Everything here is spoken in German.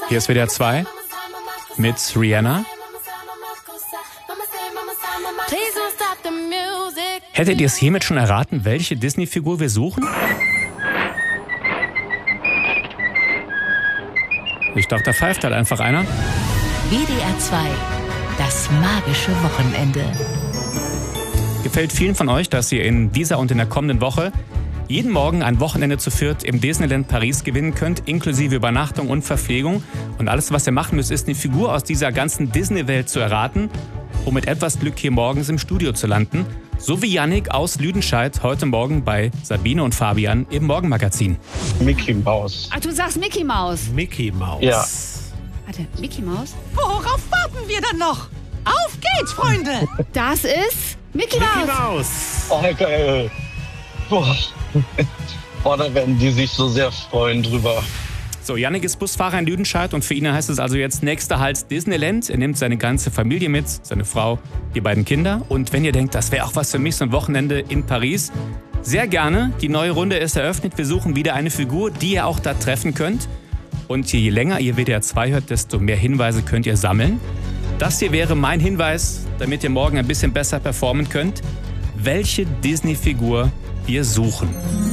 Hier ist WDR 2 mit Rihanna. Hättet ihr es hiermit schon erraten, welche Disney-Figur wir suchen? Ich dachte, da pfeift halt einfach einer. WDR 2, das magische Wochenende. Gefällt vielen von euch, dass ihr in dieser und in der kommenden Woche jeden Morgen ein Wochenende zu viert im Disneyland Paris gewinnen könnt, inklusive Übernachtung und Verpflegung. Und alles, was ihr machen müsst, ist eine Figur aus dieser ganzen Disney-Welt zu erraten, um mit etwas Glück hier morgens im Studio zu landen. So wie Yannick aus Lüdenscheid heute Morgen bei Sabine und Fabian im Morgenmagazin. Mickey Maus. Ach, du sagst Mickey Maus. Mickey Maus. Ja. Warte, Mickey Maus? Worauf warten wir dann noch? Auf geht's, Freunde! Das ist Mickey Mickey Maus. Maus. Oh, geil. Boah. Oh, da werden die sich so sehr freuen drüber. So, Yannick ist Busfahrer in Lüdenscheid und für ihn heißt es also jetzt nächster Halt Disneyland. Er nimmt seine ganze Familie mit, seine Frau, die beiden Kinder. Und wenn ihr denkt, das wäre auch was für mich, so ein Wochenende in Paris, sehr gerne. Die neue Runde ist eröffnet. Wir suchen wieder eine Figur, die ihr auch da treffen könnt. Und je länger ihr WDR 2 hört, desto mehr Hinweise könnt ihr sammeln. Das hier wäre mein Hinweis, damit ihr morgen ein bisschen besser performen könnt, welche Disney-Figur wir suchen.